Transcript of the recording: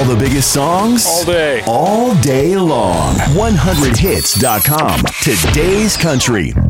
the biggest songs? All day. All day long. 100hits.com. Today's country.